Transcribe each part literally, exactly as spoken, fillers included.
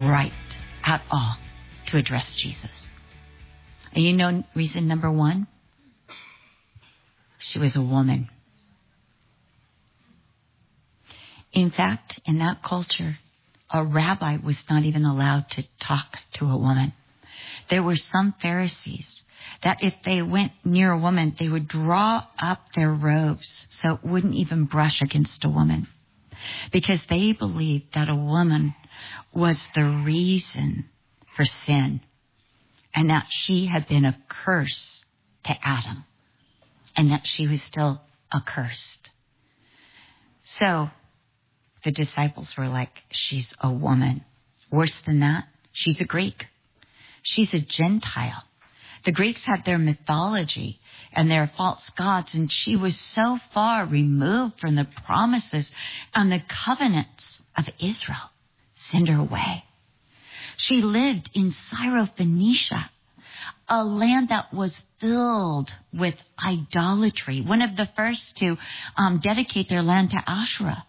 right at all to address Jesus. And you know reason number one? She was a woman. In fact, in that culture, a rabbi was not even allowed to talk to a woman. There were some Pharisees that if they went near a woman, they would draw up their robes so it wouldn't even brush against a woman, because they believed that a woman was the reason for sin and that she had been a curse to Adam and that she was still accursed. So the disciples were like, she's a woman. Worse than that, she's a Greek. She's a Gentile. The Greeks had their mythology and their false gods, and she was so far removed from the promises and the covenants of Israel. Send her away. She lived in Syrophoenicia, a land that was filled with idolatry, one of the first to um, dedicate their land to Asherah.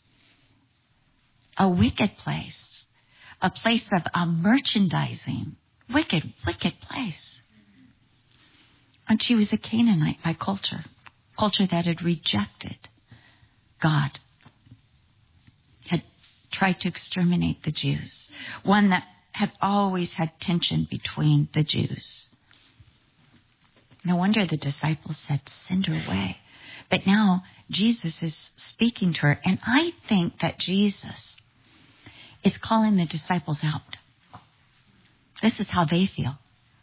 A wicked place, a place of uh, merchandising, wicked, wicked place. And she was a Canaanite by culture, culture that had rejected God, had tried to exterminate the Jews, one that had always had tension between the Jews. No wonder the disciples said, send her away. But now Jesus is speaking to her, and I think that Jesus is calling the disciples out. This is how they feel.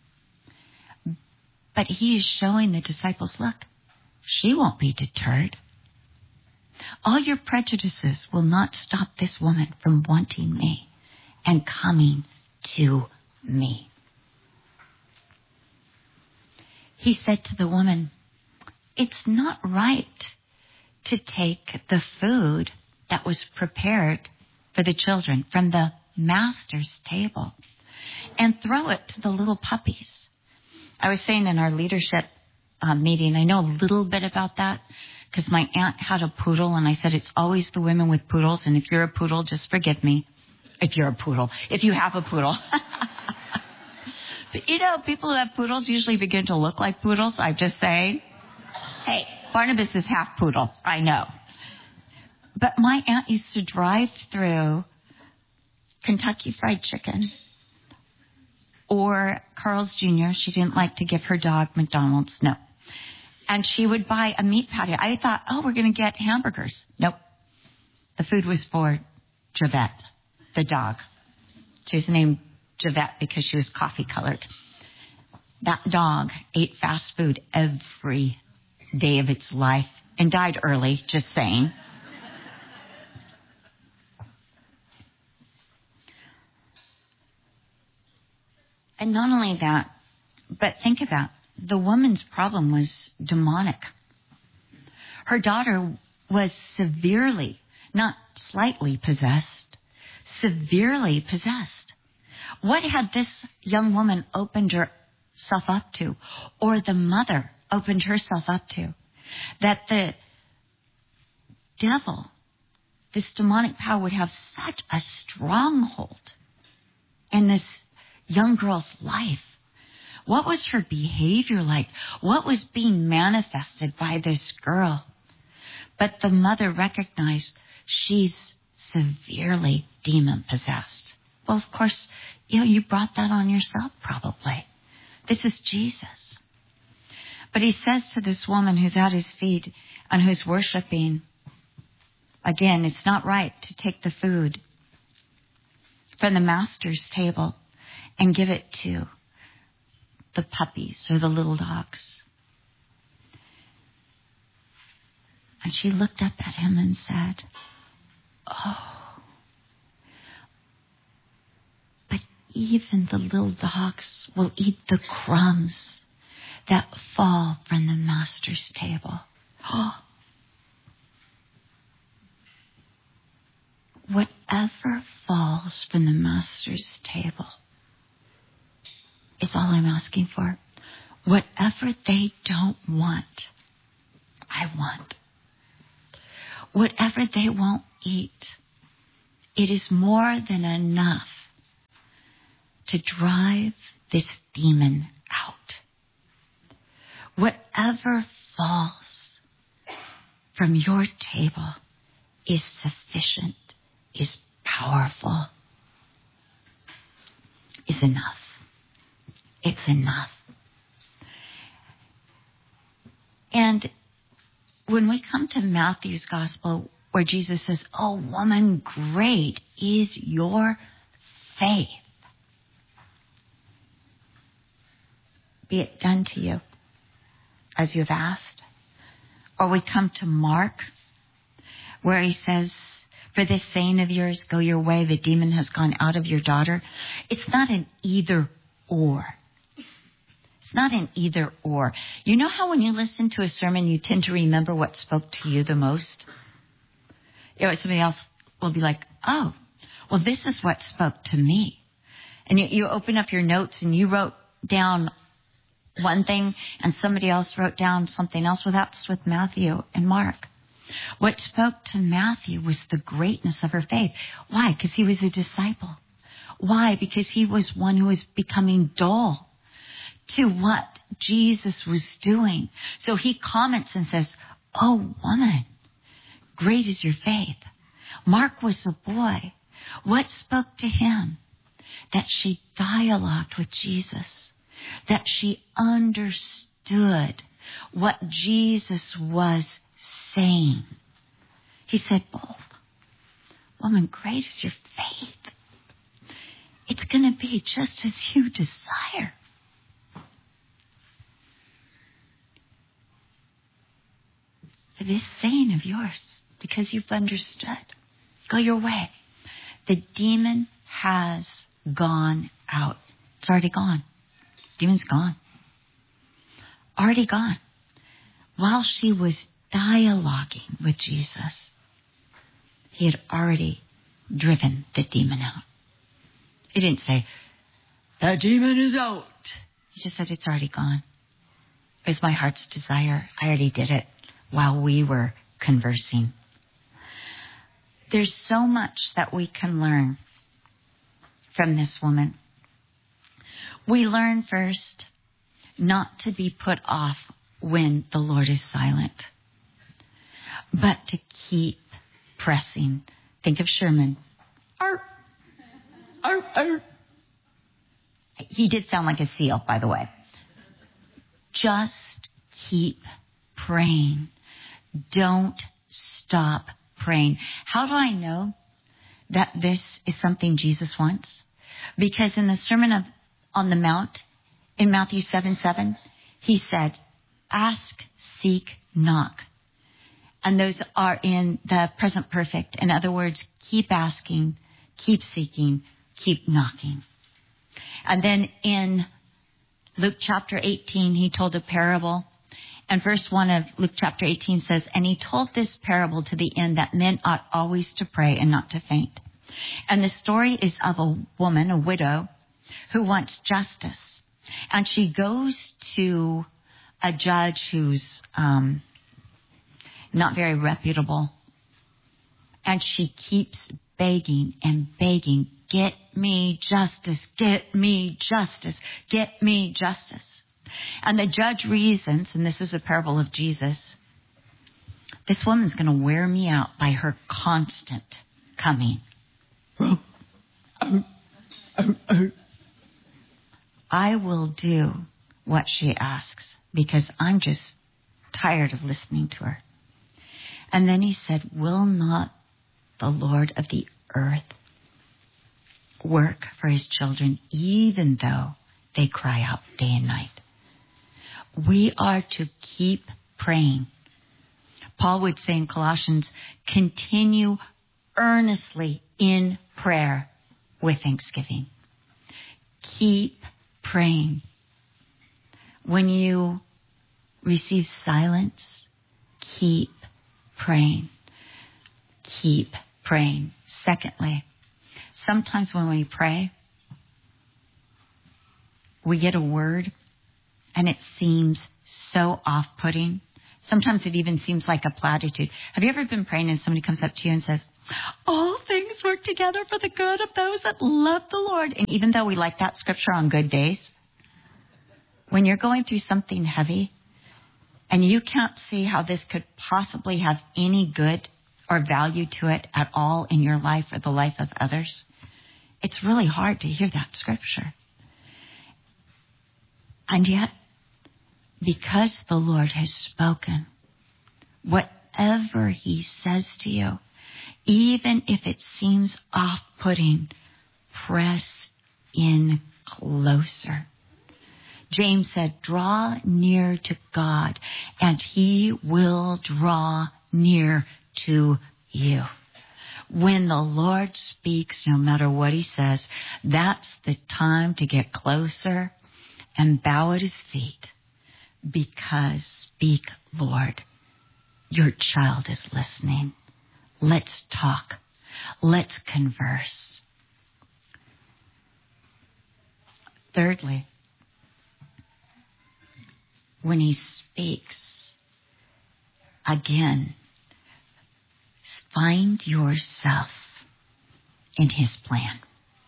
But he is showing the disciples, look, she won't be deterred. All your prejudices will not stop this woman from wanting me and coming to me. He said to the woman, it's not right to take the food that was prepared for the children from the master's table and throw it to the little puppies. I was saying in our leadership uh, meeting, I know a little bit about that because my aunt had a poodle, and I said it's always the women with poodles, and if you're a poodle, just forgive me. If you're a poodle, if you have a poodle. But you know, people who have poodles usually begin to look like poodles. I'm just saying. Hey, Barnabas is half poodle. I know. But my aunt used to drive through Kentucky Fried Chicken or Carl's Junior She didn't like to give her dog McDonald's. No. And she would buy a meat patty. I thought, oh, we're going to get hamburgers. Nope. The food was for Javette, the dog. She was named Javette because she was coffee colored. That dog ate fast food every day of its life and died early, just saying. And not only that, but think about the woman's problem was demonic. Her daughter was severely, not slightly possessed, severely possessed. What had this young woman opened herself up to, or the mother opened herself up to, that the devil, this demonic power, would have such a stronghold in this young girl's life? What was her behavior like? What was being manifested by this girl? But the mother recognized she's severely demon-possessed. Well, of course, you know, you brought that on yourself probably. This is Jesus. But he says to this woman who's at his feet and who's worshiping, again, it's not right to take the food from the master's table and give it to the puppies or the little dogs. And she looked up at him and said, oh, but even the little dogs will eat the crumbs that fall from the master's table. Oh. Whatever falls from the master's table is all I'm asking for. Whatever they don't want, I want. Whatever they won't eat, it is more than enough to drive this demon out. Whatever falls from your table is sufficient, is powerful, is enough. It's enough. And when we come to Matthew's gospel, where Jesus says, "Oh, woman, great is your faith. Be it done to you as you've asked." Or we come to Mark, where he says, "For this saying of yours, go your way, the demon has gone out of your daughter." It's not an either or. It's not an either or. You know how when you listen to a sermon, you tend to remember what spoke to you the most? You know, somebody else will be like, "Oh, well, this is what spoke to me." And you, you open up your notes and you wrote down one thing and somebody else wrote down something else. Well, that's with Matthew and Mark. What spoke to Matthew was the greatness of her faith. Why? Because he was a disciple. Why? Because he was one who was becoming dull to what Jesus was doing. So he comments and says, "Oh, woman, great is your faith." Mark was a boy. What spoke to him? That she dialogued with Jesus, that she understood what Jesus was saying. He said, "Oh, woman, great is your faith. It's going to be just as you desire." For this saying of yours, because you've understood, go your way. The demon has gone out. It's already gone. Demon's gone. Already gone. While she was dialoguing with Jesus, he had already driven the demon out. He didn't say, "The demon is out." He just said, "It's already gone. It was my heart's desire. I already did it while we were conversing." There's so much that we can learn from this woman. We learn first not to be put off when the Lord is silent, but to keep pressing. Think of Sherman. Arr, arr, arr. He did sound like a seal, by the way. Just keep praying. Don't stop praying. How do I know that this is something Jesus wants? Because in the Sermon of, on the Mount, in Matthew seven seven, he said, "Ask, seek, knock." And those are in the present perfect. In other words, keep asking, keep seeking, keep knocking. And then in Luke chapter eighteen, he told a parable. And verse one of Luke chapter eighteen says, "And he told this parable to the end that men ought always to pray and not to faint." And the story is of a woman, a widow, who wants justice. And she goes to a judge who's um, not very reputable. And she keeps begging and begging, "Get me justice, get me justice, get me justice." And the judge reasons, and this is a parable of Jesus, "This woman's going to wear me out by her constant coming. I will do what she asks because I'm just tired of listening to her." And then he said, "Will not the Lord of the earth work for his children even though they cry out day and night?" We are to keep praying. Paul would say in Colossians, "Continue earnestly in prayer with thanksgiving." Keep praying. When you receive silence, keep praying. Keep praying. Secondly, sometimes when we pray, we get a word and it seems so off-putting. Sometimes it even seems like a platitude. Have you ever been praying and somebody comes up to you and says, All things work together for the good of those that love the Lord. And even though we like that scripture on good days, when you're going through something heavy and you can't see how this could possibly have any good or value to it at all in your life or the life of others, it's really hard to hear that scripture. And yet, because the Lord has spoken, whatever he says to you, even if it seems off-putting, press in closer. James said, draw near to God, and he will draw near to you. When the Lord speaks, no matter what he says, that's the time to get closer and bow at his feet. Because, speak, Lord, your child is listening. Let's talk. Let's converse. Thirdly, when he speaks, again, find yourself in his plan.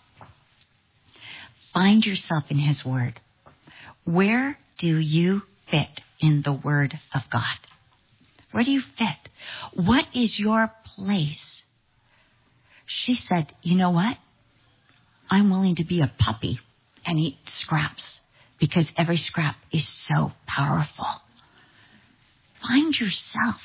Find yourself in his word. Where do you fit in the word of God? Where do you fit? What is your place? She said, you know what? I'm willing to be a puppy and eat scraps because every scrap is so powerful. Find yourself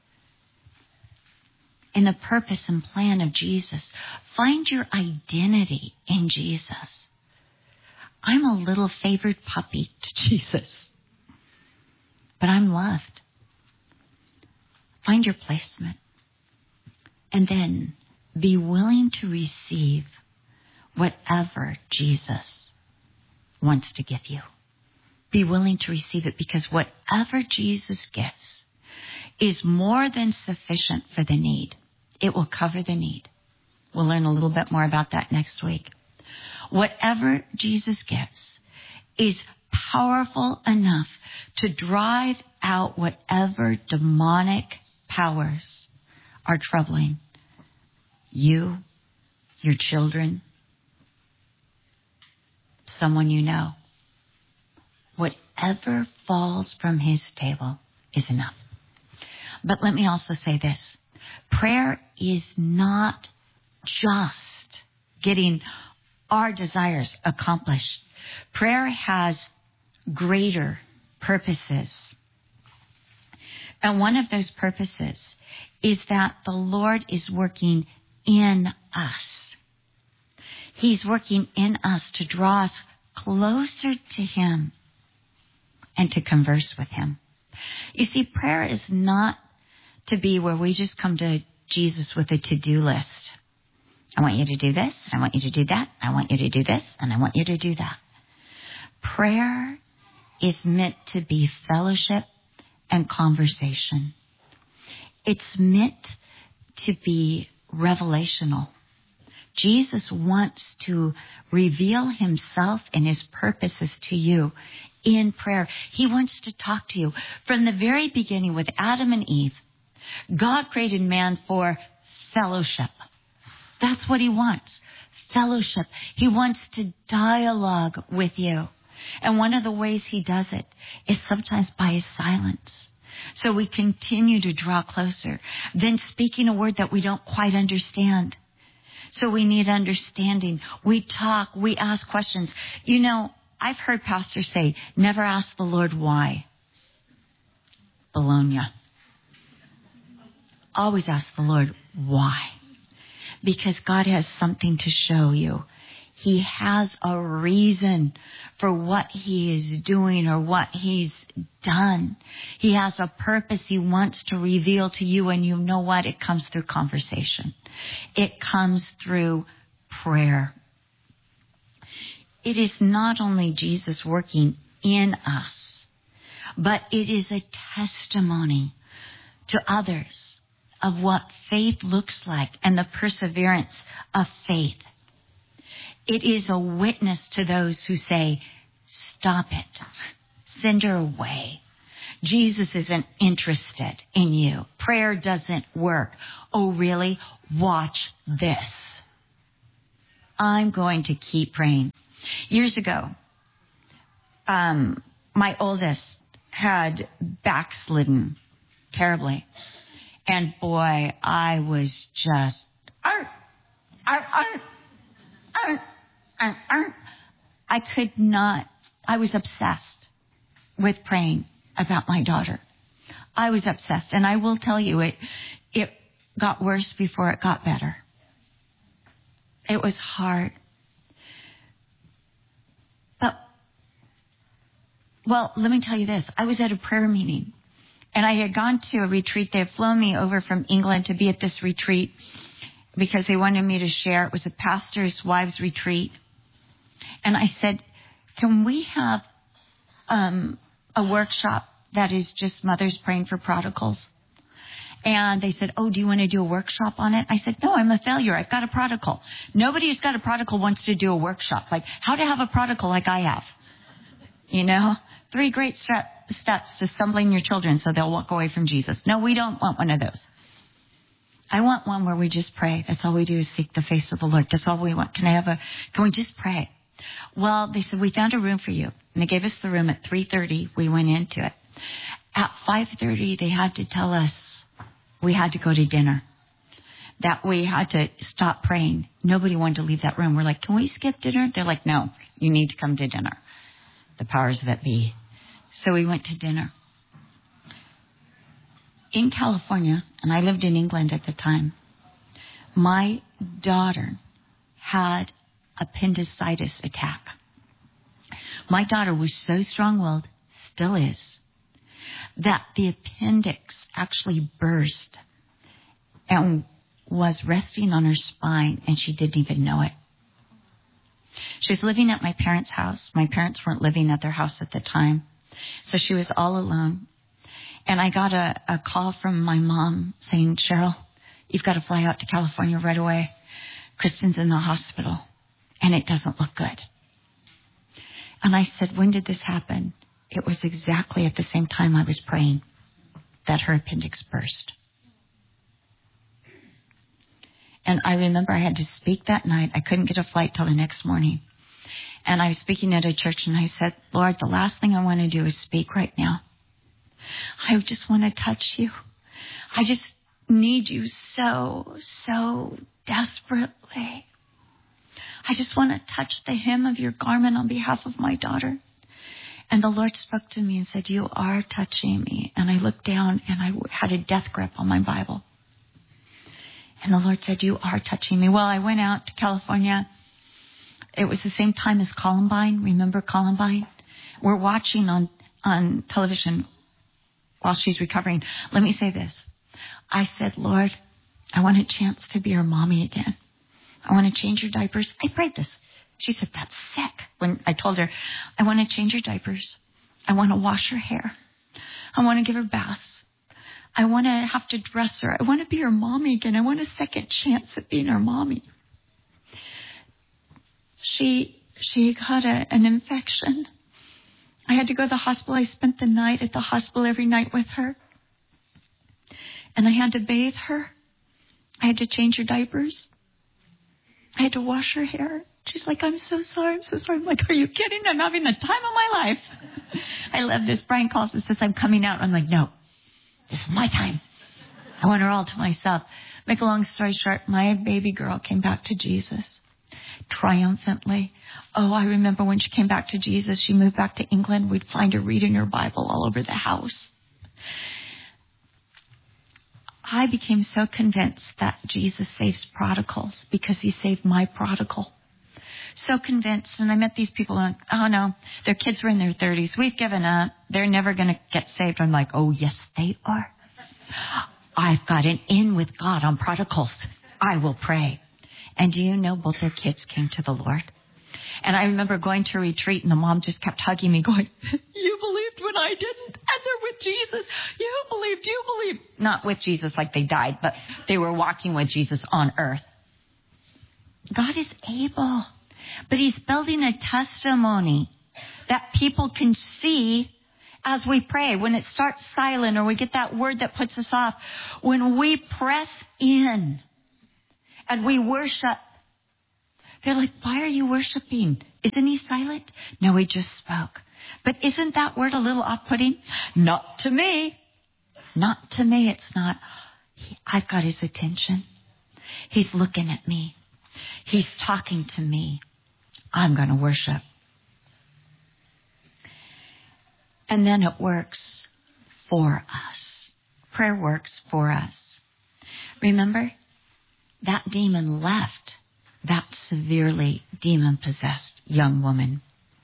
in the purpose and plan of Jesus. Find your identity in Jesus. I'm a little favored puppy to Jesus, but I'm loved. Find your placement. And then be willing to receive whatever Jesus wants to give you. Be willing to receive it, because whatever Jesus gives is more than sufficient for the need. It will cover the need. We'll learn a little bit more about that next week. Whatever Jesus gives is powerful enough to drive out whatever demonic powers are troubling you, your children, someone you know. Whatever falls from his table is enough. But let me also say this. Prayer is not just getting our desires accomplished. Prayer has greater purposes. And one of those purposes is that the Lord is working in us. He's working in us to draw us closer to him and to converse with him. You see, prayer is not to be where we just come to Jesus with a to-do list. I want you to do this, I want you to do that, I want you to do this, and I want you to do that. Prayer is meant to be fellowship and conversation. It's meant to be revelational. Jesus wants to reveal himself and his purposes to you in prayer. He wants to talk to you. From the very beginning with Adam and Eve, God created man for fellowship. That's what he wants. Fellowship. He wants to dialogue with you. And one of the ways he does it is sometimes by his silence. So we continue to draw closer. Then speaking a word that we don't quite understand. So we need understanding. We talk. We ask questions. You know, I've heard pastors say, never ask the Lord why. Bologna. Always ask the Lord why. Because God has something to show you. He has a reason for what he is doing or what he's done. He has a purpose he wants to reveal to you, and you know what? It comes through conversation. It comes through prayer. It is not only Jesus working in us, but it is a testimony to others of what faith looks like and the perseverance of faith. It is a witness to those who say, stop it, send her away. Jesus isn't interested in you. Prayer doesn't work. Oh, really? Watch this. I'm going to keep praying. Years ago, um, my oldest had backslidden terribly. And boy, I was just, arr, arr, arr, arr, arr, arr. I could not, I was obsessed with praying about my daughter. I was obsessed. And I will tell you, it, it got worse before it got better. It was hard. But, well, let me tell you this. I was at a prayer meeting, and I had gone to a retreat. They had flown me over from England to be at this retreat because they wanted me to share. It was a pastor's wives retreat. And I said, can we have um, a workshop that is just mothers praying for prodigals? And they said, oh, do you want to do a workshop on it? I said, no, I'm a failure. I've got a prodigal. Nobody who's got a prodigal wants to do a workshop. Like, how to have a prodigal like I have. You know, three great step, steps to stumbling your children so they'll walk away from Jesus. No, we don't want one of those. I want one where we just pray. That's all we do is seek the face of the Lord. That's all we want. Can I have a, can we just pray? Well, they said, we found a room for you. And they gave us the room at three thirty. We went into it. At five thirty, they had to tell us we had to go to dinner, that we had to stop praying. Nobody wanted to leave that room. We're like, can we skip dinner? They're like, no, you need to come to dinner. The powers that be. So we went to dinner. In California, and I lived in England at the time, my daughter had appendicitis attack. My daughter was so strong-willed, still is, that the appendix actually burst and was resting on her spine, and she didn't even know it. She was living at my parents' house. My parents weren't living at their house at the time, so she was all alone. And I got a, a call from my mom saying, Cheryl, you've got to fly out to California right away. Kristen's in the hospital, and it doesn't look good. And I said, when did this happen? It was exactly at the same time I was praying that her appendix burst. And I remember I had to speak that night. I couldn't get a flight till the next morning. And I was speaking at a church, and I said, Lord, the last thing I want to do is speak right now. I just want to touch you. I just need you so, so desperately. I just want to touch the hem of your garment on behalf of my daughter. And the Lord spoke to me and said, you are touching me. And I looked down, and I had a death grip on my Bible. And the Lord said, you are touching me. Well, I went out to California. It was the same time as Columbine. Remember Columbine? We're watching on, on television while she's recovering. Let me say this. I said, Lord, I want a chance to be her mommy again. I want to change her diapers. I prayed this. She said, that's sick. When I told her, I want to change her diapers. I want to wash her hair. I want to give her baths. I want to have to dress her. I want to be her mommy again. I want a second chance at being her mommy. She, she got a, an infection. I had to go to the hospital. I spent the night at the hospital every night with her. And I had to bathe her. I had to change her diapers. I had to wash her hair. She's like, I'm so sorry. I'm so sorry. I'm like, are you kidding? I'm having the time of my life. I love this. Brian calls and says, I'm coming out. I'm like, no, this is my time. I want her all to myself. Make a long story short, my baby girl came back to Jesus triumphantly. Oh, I remember when she came back to Jesus, she moved back to England. We'd find her reading her Bible all over the house. I became so convinced that Jesus saves prodigals because he saved my prodigal. So convinced. And I met these people and, oh no, their kids were in their thirties. We've given up. They're never going to get saved. I'm like, oh yes, they are. I've got an in with God on prodigals. I will pray. And do you know, both their kids came to the Lord. And I remember going to a retreat, and the mom just kept hugging me, going, you believed when I didn't, and they're with Jesus. You believed, you believed. Not with Jesus like they died, but they were walking with Jesus on earth. God is able, but he's building a testimony that people can see as we pray, when it starts silent or we get that word that puts us off, when we press in and we worship, they're like, why are you worshiping? Isn't he silent? No, he just spoke. But isn't that word a little off-putting? Not to me. Not to me, it's not. He, I've got his attention. He's looking at me. He's talking to me. I'm going to worship. And then it works for us. Prayer works for us. Remember, that demon left that severely demon-possessed young woman.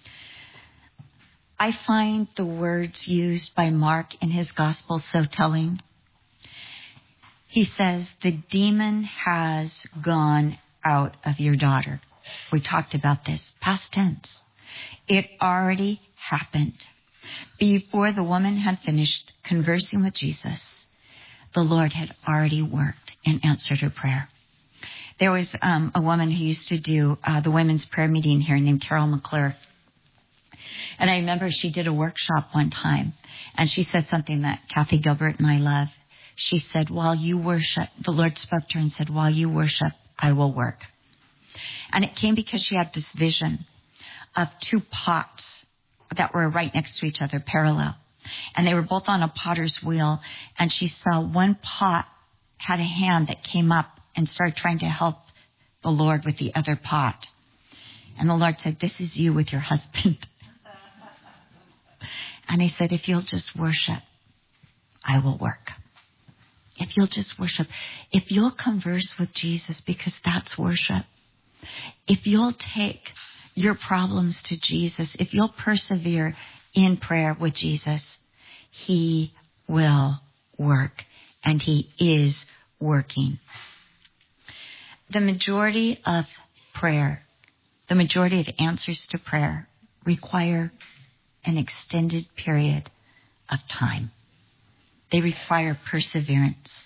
I find the words used by Mark in his gospel so telling. He says, the demon has gone out of your daughter. We talked about this, past tense. It already happened. Before the woman had finished conversing with Jesus, the Lord had already worked and answered her prayer. There was um, a woman who used to do uh, the women's prayer meeting here named Carol McClure. And I remember she did a workshop one time, and she said something that Kathy Gilbert and I love. She said, while you worship, the Lord spoke to her and said, while you worship, I will work. And it came because she had this vision of two pots that were right next to each other, parallel. And they were both on a potter's wheel, and she saw one pot had a hand that came up and started trying to help the Lord with the other pot. And the Lord said, this is you with your husband. And he said, if you'll just worship, I will work. If you'll just worship, if you'll converse with Jesus, because that's worship. If you'll take your problems to Jesus, if you'll persevere in prayer with Jesus, he will work. And he is working. The majority of prayer, the majority of answers to prayer require an extended period of time. They require perseverance.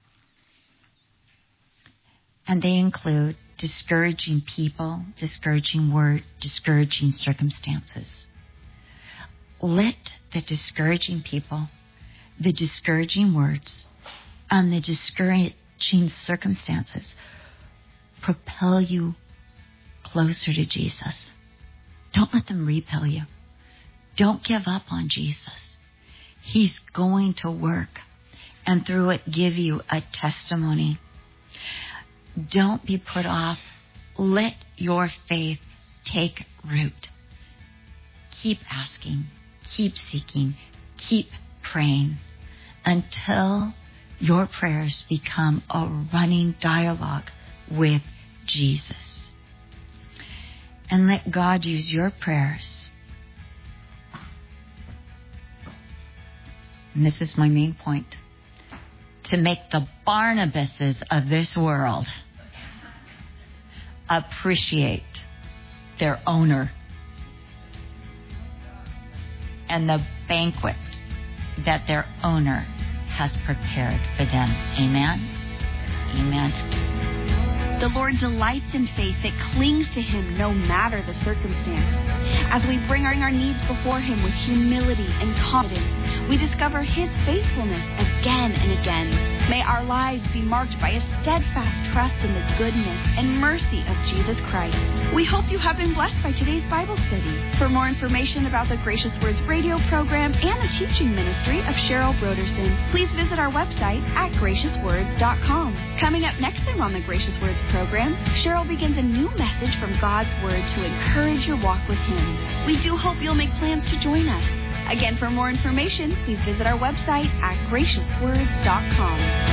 And they include discouraging people, discouraging word, discouraging circumstances. Let the discouraging people, the discouraging words, and the discouraging circumstances propel you closer to Jesus. Don't let them repel you. Don't give up on Jesus. He's going to work, and through it give you a testimony. Don't be put off. Let your faith take root. Keep asking, keep seeking, keep praying until your prayers become a running dialogue with Jesus. And let God use your prayers. And this is my main point. To make the Barnabases of this world appreciate their owner and the banquet that their owner has prepared for them. Amen? Amen. The Lord delights in faith that clings to him no matter the circumstance. As we bring our needs before him with humility and confidence, we discover his faithfulness again and again. May our lives be marked by a steadfast trust in the goodness and mercy of Jesus Christ. We hope you have been blessed by today's Bible study. For more information about the Gracious Words radio program and the teaching ministry of Cheryl Broderson, please visit our website at gracious words dot com. Coming up next time on the Gracious Words program, Cheryl begins a new message from God's Word to encourage your walk with him. We do hope you'll make plans to join us. Again, for more information, please visit our website at gracious words dot com.